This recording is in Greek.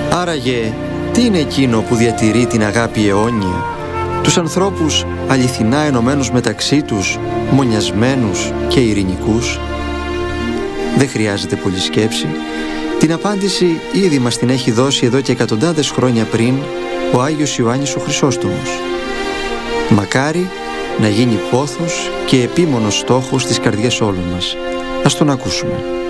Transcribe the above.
Άραγε, τι είναι εκείνο που διατηρεί την αγάπη αιώνια, τους ανθρώπους αληθινά ενωμένους μεταξύ τους, μονιασμένους και ειρηνικούς? Δεν χρειάζεται πολλή σκέψη. Την απάντηση ήδη μας την έχει δώσει εδώ και εκατοντάδες χρόνια πριν ο Άγιος Ιωάννης ο Χρυσόστομος. Μακάρι να γίνει πόθος και επίμονος στόχος στις καρδιές όλων μας. Ας τον ακούσουμε.